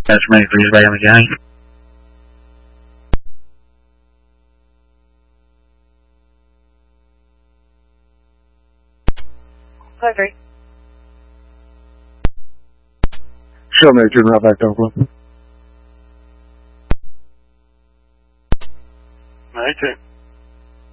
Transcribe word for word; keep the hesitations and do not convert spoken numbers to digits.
That's me, please, back on the gang. Hi, three. Sure, Major, right back to Oakland. Major.